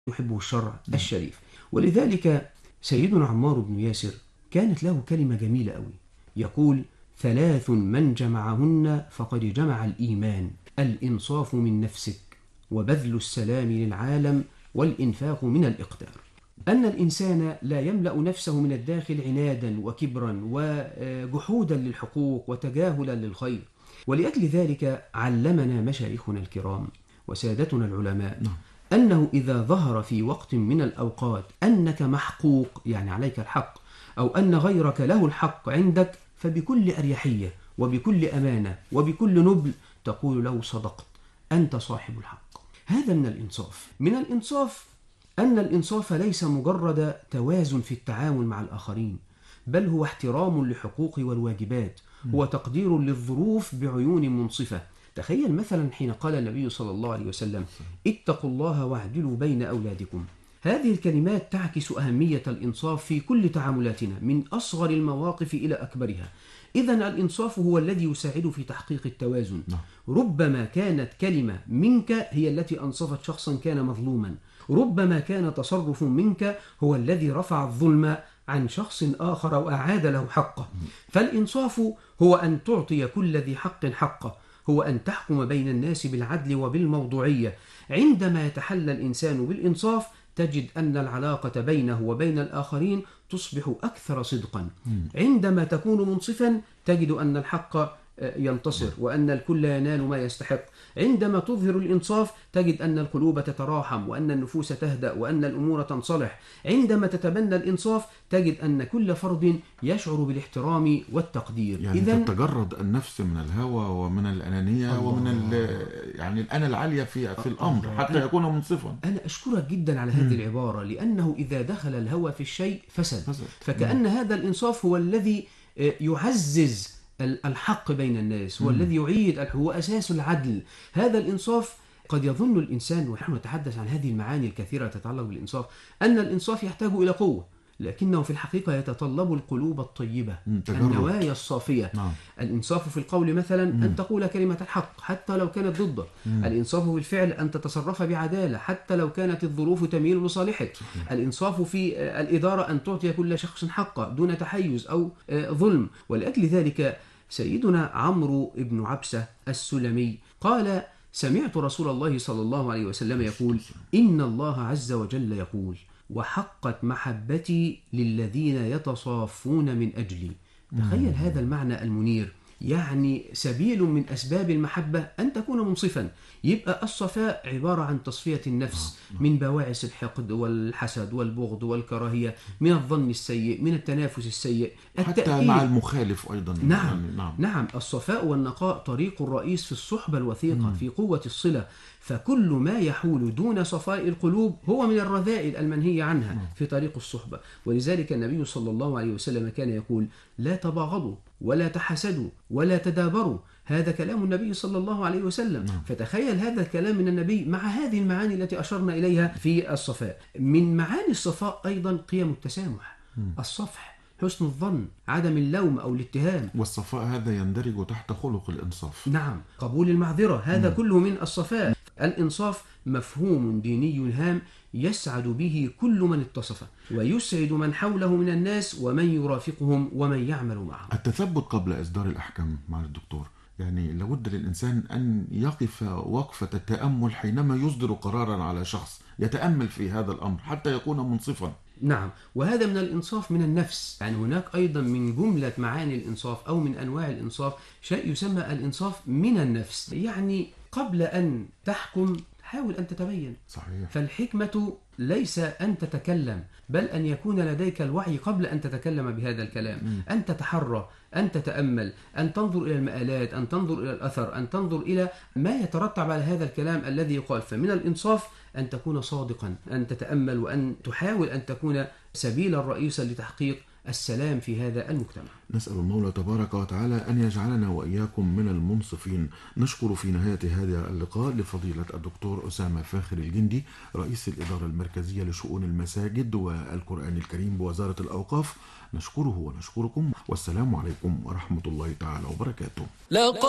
يحبه الشرع الشريف. ولذلك سيدنا عمار بن ياسر كانت له كلمة جميلة أوي، يقول: ثلاث من جمعهن فقد جمع الإيمان: الإنصاف من نفسك، وبذل السلام للعالم، والإنفاق من الإقدار. أن الإنسان لا يملأ نفسه من الداخل عنادا وكبرا وجحودا للحقوق وتجاهلا للخير. ولأجل ذلك علمنا مشايخنا الكرام وسادتنا العلماء أنه إذا ظهر في وقت من الأوقات أنك محقوق، يعني عليك الحق، أو أن غيرك له الحق عندك، فبكل أريحية وبكل أمانة وبكل نبل تقول له: صدقت، أنت صاحب الحق. هذا من الإنصاف. من الإنصاف أن الإنصاف ليس مجرد توازن في التعامل مع الآخرين، بل هو احترام للحقوق والواجبات، هو تقدير للظروف بعيون منصفة. تخيل مثلا حين قال النبي صلى الله عليه وسلم: اتقوا الله واعدلوا بين أولادكم. هذه الكلمات تعكس أهمية الإنصاف في كل تعاملاتنا من أصغر المواقف إلى أكبرها. إذن الإنصاف هو الذي يساعد في تحقيق التوازن. ربما كانت كلمة منك هي التي أنصفت شخصا كان مظلوما، ربما كان تصرف منك هو الذي رفع الظلم عن شخص آخر وأعاد له حقه. فالإنصاف هو أن تعطي كل ذي حق حقه، هو أن تحكم بين الناس بالعدل وبالموضوعية. عندما يتحلى الإنسان بالإنصاف تجد أن العلاقة بينه وبين الآخرين تصبح أكثر صدقا. عندما تكون منصفا تجد أن الحق ينتصر وأن الكل ينال ما يستحق. عندما تظهر الإنصاف تجد أن القلوب تتراحم وأن النفوس تهدأ وأن الأمور تنصلح. عندما تتبنى الإنصاف تجد أن كل فرد يشعر بالاحترام والتقدير. يعني تتجرد النفس من الهوى ومن الأنانية ومن يعني الأنا العالية في الأمر حتى يكون منصفا. أنا أشكرك جدا على هذه العبارة، لأنه إذا دخل الهوى في الشيء فسد. فكأن هذا الإنصاف هو الذي يعزز الحق بين الناس، هو الذي يعيد، هو أساس العدل. هذا الإنصاف قد يظن الإنسان، ونحن نتحدث عن هذه المعاني الكثيرة تتعلق بالإنصاف، أن الإنصاف يحتاج إلى قوة، لكنه في الحقيقة يتطلب القلوب الطيبة، النوايا الصافية. الإنصاف في القول مثلا أن تقول كلمة الحق حتى لو كانت ضده. الإنصاف في الفعل أن تتصرف بعدالة حتى لو كانت الظروف تميل لصالحك. الإنصاف في الإدارة أن تعطي كل شخص حقه دون تحيز أو ظلم. ولأجل ذلك سيدنا عمرو بن عبسة السلمي قال: سمعت رسول الله صلى الله عليه وسلم يقول: إن الله عز وجل يقول: وحقت محبتي للذين يتصافون من أجلي. تخيل هذا المعنى المنير، يعني سبيل من أسباب المحبة أن تكون منصفا. يبقى الصفاء عبارة عن تصفية النفس من بواعث الحقد والحسد والبغض والكراهية، من الظن السيء، من التنافس السيء، حتى مع المخالف أيضا. نعم. الصفاء والنقاء طريق الرئيس في الصحبة الوثيقة، في قوة الصلة. فكل ما يحول دون صفاء القلوب هو من الرذائل المنهي عنها في طريق الصحبة. ولذلك النبي صلى الله عليه وسلم كان يقول: لا تباغضوا ولا تحسدوا ولا تدابروا. هذا كلام النبي صلى الله عليه وسلم. فتخيل هذا الكلام من النبي مع هذه المعاني التي أشرنا إليها في الصفاء. من معاني الصفاء أيضا قيم التسامح، الصفح، حسن الظن، عدم اللوم أو الاتهام. والصفاء هذا يندرج تحت خلق الإنصاف. نعم، قبول المعذرة، هذا كله من الصفاء. الإنصاف مفهوم ديني هام يسعد به كل من اتصف، ويسعد من حوله من الناس ومن يرافقهم ومن يعمل معهم. التثبت قبل إصدار الأحكام مع الدكتور، يعني لابد للإنسان أن يقف وقفة التأمل حينما يصدر قرارا على شخص، يتأمل في هذا الأمر حتى يكون منصفا. نعم، وهذا من الإنصاف من النفس. يعني هناك أيضا من جملة معاني الإنصاف أو من أنواع الإنصاف شيء يسمى الإنصاف من النفس. يعني قبل أن تحكم حاول أن تتبين. صحيح. فالحكمة ليس أن تتكلم، بل أن يكون لديك الوعي قبل أن تتكلم بهذا الكلام. أن تتحرى، أن تتأمل، أن تنظر إلى المآلات، أن تنظر إلى الأثر، أن تنظر إلى ما يترتب على هذا الكلام الذي يقال. فمن الإنصاف أن تكون صادقا، أن تتأمل، وأن تحاول أن تكون سبيلا رئيسا لتحقيق السلام في هذا المجتمع. نسأل المولى تبارك وتعالى أن يجعلنا وإياكم من المنصفين. نشكر في نهاية هذا اللقاء لفضيلة الدكتور أسامة فاخر الجندي، رئيس الإدارة المركزية لشؤون المساجد والقرآن الكريم بوزارة الأوقاف. نشكره ونشكركم، والسلام عليكم ورحمة الله تعالى وبركاته.